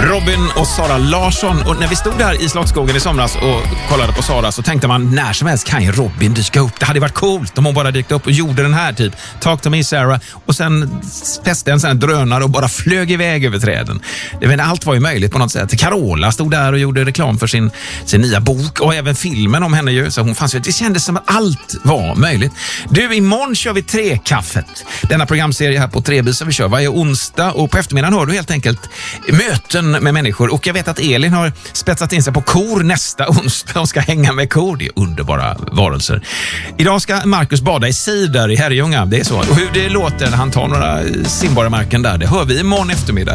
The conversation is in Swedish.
Robin och Sara Larsson. Och när vi stod där i Slottsskogen i somras och kollade på Sara så tänkte man när som helst kan ju Robin dyka upp. Det hade varit coolt om hon bara dykt upp och gjorde den här typ. Talk to me Sarah. Och sen fäste en sån här drönare och bara flög iväg över träden. Allt var ju möjligt på något sätt. Carola stod där och gjorde reklam för sin nya bok och även filmen om henne ju. Så hon fanns ju. Det kändes som att allt var möjligt. Du, imorgon kör vi Trekaffet. Denna programserie här på Trebys som vi kör varje onsdag och på eftermiddagen hör du helt enkelt möten med människor. Och jag vet att Elin har spetsat in sig på kor nästa onsdag. De ska hänga med kor. Det är underbara varelser. Idag ska Marcus bada i cider i Herrljunga. Det är så. Och hur det låter när han tar några simborgarmärken där, det hör vi imorgon eftermiddag.